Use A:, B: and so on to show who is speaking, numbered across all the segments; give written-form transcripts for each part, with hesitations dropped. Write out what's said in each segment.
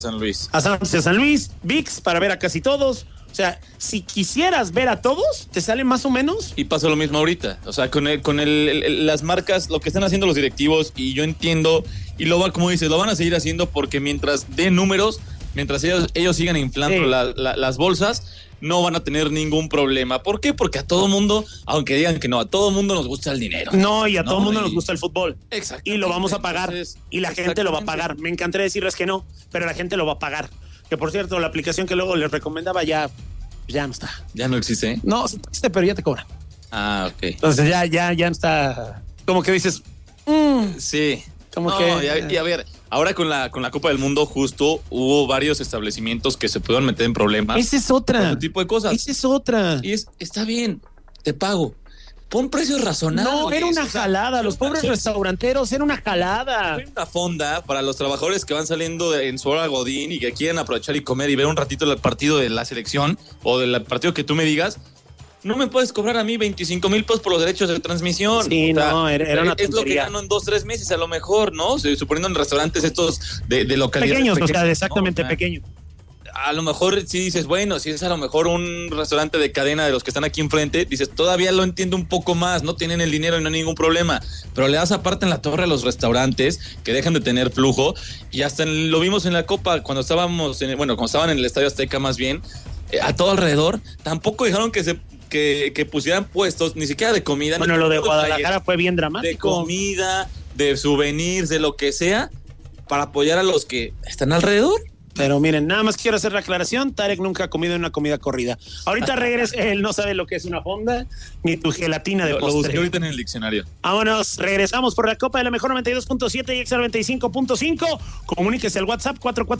A: San Luis.
B: A San Luis, ViX para ver a casi todos. O sea, si quisieras ver a todos, te sale más o menos.
A: Y pasa lo mismo ahorita. O sea, con las marcas, lo que están haciendo los directivos, y yo entiendo, y como dices, lo van a seguir haciendo porque mientras den números, mientras ellos sigan inflando las bolsas, no van a tener ningún problema. ¿Por qué? Porque a todo mundo, aunque digan que no, a todo mundo nos gusta el dinero.
B: No, y a todo mundo nos gusta el fútbol.
A: Exacto.
B: Y lo vamos a pagar. Y la gente lo va a pagar. Me encantaría decirles que no, pero la gente lo va a pagar. Que por cierto, la aplicación que luego les recomendaba ya no está.
A: ¿Ya no existe?
B: No, existe, pero ya te cobran.
A: Ah, ok.
B: Entonces ya no está. Como que dices.
A: Sí.
B: Como que.
A: Y a ver, ahora con la Copa del Mundo, justo hubo varios establecimientos que se pudieron meter en problemas.
B: Esa es otra.
A: Ese tipo de cosas.
B: Esa es otra.
A: Y está bien, te pago. Pon precios razonables.
B: No, era una jalada. Los pobres restauranteros, era una jalada.
A: Hay una fonda para los trabajadores que van saliendo en su hora godín y que quieren aprovechar y comer y ver un ratito el partido de la selección o del partido que tú me digas. No me puedes cobrar a mí 25 mil pesos por los derechos de transmisión.
B: Sí, no, era una tontería.
A: Es lo que gano en 2-3 meses a lo mejor, ¿no? Suponiendo en restaurantes estos de localidades
B: pequeños, o sea, exactamente, ¿no? Pequeños.
A: A lo mejor sí dices, bueno, si es a lo mejor un restaurante de cadena de los que están aquí enfrente, dices, todavía lo entiendo un poco más, no tienen el dinero y no hay ningún problema, pero le das aparte en la torre a los restaurantes que dejan de tener flujo, y hasta lo vimos en la Copa, cuando cuando estaban en el Estadio Azteca más bien, a todo alrededor, tampoco dejaron que pusieran puestos, ni siquiera de comida.
B: Bueno, lo de Guadalajara fue bien dramático.
A: De comida, de souvenirs, de lo que sea, para apoyar a los que están alrededor.
B: Pero miren, nada más quiero hacer la aclaración, Tarek nunca ha comido en una comida corrida. Ahorita regresa, él no sabe lo que es una fonda, ni tu gelatina de postre.
A: Lo busqué ahorita en el diccionario.
B: Vámonos, regresamos por la Copa de la Mejor 92.7 y XR 95.5. Comuníquese al WhatsApp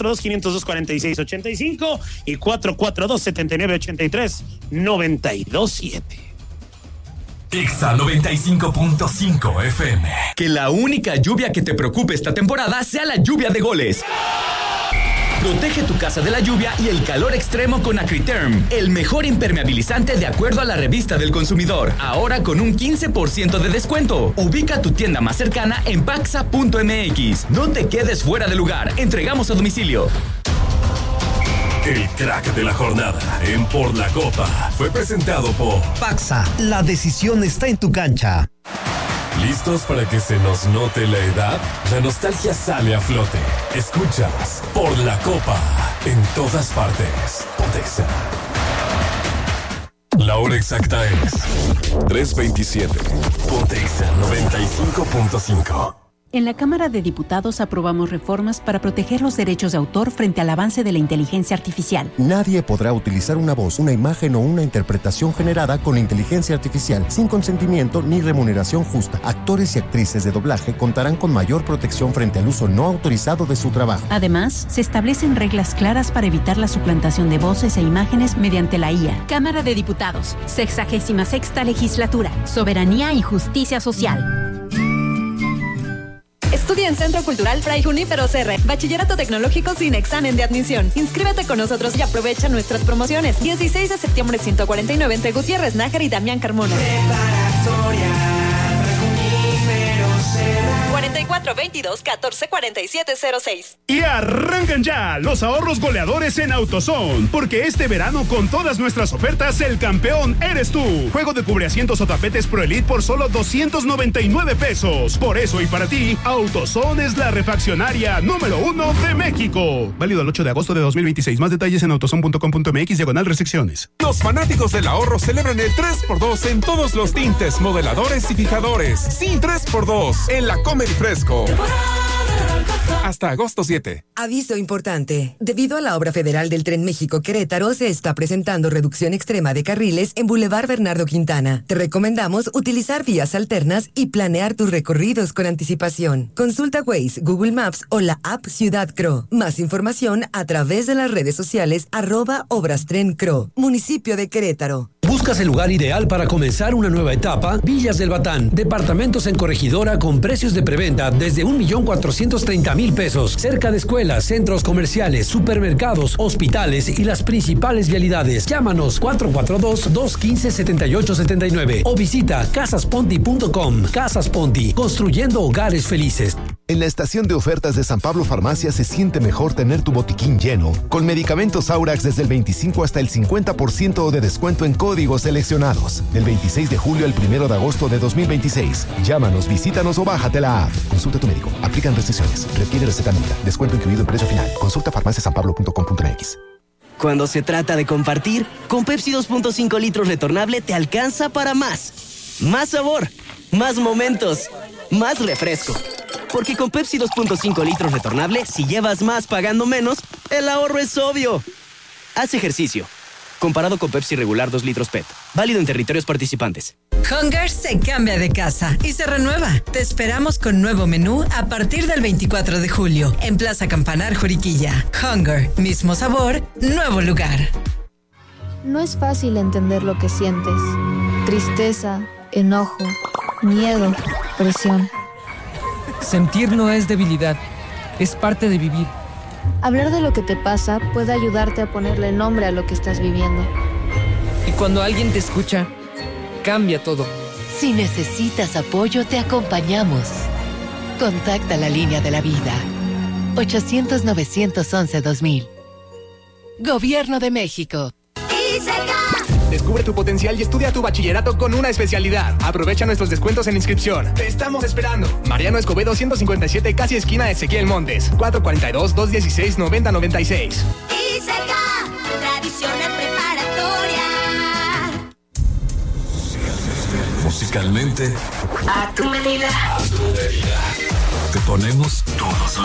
B: 442-502-4685 y 442-7983-927.
C: Exa 95.5 FM. Que la única lluvia que te preocupe esta temporada sea la lluvia de goles. Protege tu casa de la lluvia y el calor extremo con Acriterm, el mejor impermeabilizante de acuerdo a la revista del consumidor. Ahora con un 15% de descuento. Ubica tu tienda más cercana en paxa.mx. No te quedes fuera de lugar. Entregamos a domicilio.
D: El crack de la jornada en Por la Copa fue presentado por
E: Paxa, la decisión está en tu cancha.
D: ¿Listos para que se nos note la edad? La nostalgia sale a flote. Escuchas Por la Copa en todas partes. Pontexa. La hora exacta es 3:27. Pontexa 95.5.
F: En la Cámara de Diputados aprobamos reformas para proteger los derechos de autor frente al avance de la inteligencia artificial.
G: Nadie podrá utilizar una voz, una imagen o una interpretación generada con inteligencia artificial sin consentimiento ni remuneración justa. Actores y actrices de doblaje contarán con mayor protección frente al uso no autorizado de su trabajo.
F: Además, se establecen reglas claras para evitar la suplantación de voces e imágenes mediante la IA. Cámara de Diputados, 66ª Legislatura, Soberanía y Justicia Social.
H: Estudia en Centro Cultural Fray Junípero Serra. Bachillerato tecnológico sin examen de admisión. Inscríbete con nosotros y aprovecha nuestras promociones. 16 de septiembre 149 entre Gutiérrez Nájar y Damián Carmona. Preparatoria Junípero Serra. 4422-144706.
I: Y arrancan ya los ahorros goleadores en AutoZone, porque este verano con todas nuestras ofertas el campeón eres tú. Juego de cubreasientos o tapetes Pro Elite por solo 299 pesos. Por eso y para ti, AutoZone es la refaccionaria número 1 de México. Válido el 8 de agosto de 2026. Más detalles en autozone.com.mx/restricciones.
J: Los fanáticos del ahorro celebran el 3x2 en todos los tintes, modeladores y fijadores. Sí, 3x2 en la Comedy Fresco. Hasta agosto 7.
K: Aviso importante. Debido a la obra federal del Tren México-Querétaro, se está presentando reducción extrema de carriles en Boulevard Bernardo Quintana. Te recomendamos utilizar vías alternas y planear tus recorridos con anticipación. Consulta Waze, Google Maps o la app Ciudad Cro. Más información a través de las redes sociales @ObrasTrenCro. Municipio de Querétaro.
L: ¿Buscas el lugar ideal para comenzar una nueva etapa? Villas del Batán. Departamentos en Corregidora con precios de preventa desde 1,430,000 pesos. Cerca de escuelas, centros comerciales, supermercados, hospitales y las principales vialidades. Llámanos 442-215-7879 o visita casasponti.com. Casas Ponti, construyendo hogares felices.
M: En la estación de ofertas de San Pablo Farmacia se siente mejor tener tu botiquín lleno, con medicamentos Aurax desde el 25 hasta el 50% de descuento en códigos seleccionados. Del 26 de julio al 1 de agosto de 2026. Llámanos, visítanos o bájate la app. Consulta a tu médico. Aplican restricciones. Requiere receta médica. Descuento incluido en precio final. Consulta farmaciasanpablo.com.mx.
N: Cuando se trata de compartir, con Pepsi 2.5 litros retornable te alcanza para más. Más sabor, más momentos, más refresco. Porque con Pepsi 2.5 litros retornable, si llevas más pagando menos, el ahorro es obvio. Haz ejercicio. Comparado con Pepsi regular 2 litros PET. Válido en territorios participantes.
O: Hunger se cambia de casa y se renueva. Te esperamos con nuevo menú a partir del 24 de julio en Plaza Campanar, Juriquilla. Hunger, mismo sabor, nuevo lugar.
P: No es fácil entender lo que sientes. Tristeza, enojo, miedo, presión.
Q: Sentir no es debilidad, es parte de vivir.
P: Hablar de lo que te pasa puede ayudarte a ponerle nombre a lo que estás viviendo.
Q: Y cuando alguien te escucha, cambia todo.
R: Si necesitas apoyo, te acompañamos. Contacta la línea de la vida. 800-911-2000. Gobierno de México.
S: Descubre tu potencial y estudia tu bachillerato con una especialidad. Aprovecha nuestros descuentos en inscripción. Te estamos esperando. Mariano Escobedo 157, casi esquina Ezequiel Montes. 442-216-9096.
T: Tradicional preparatoria.
D: Musicalmente.
T: A tu medida.
D: Te ponemos todos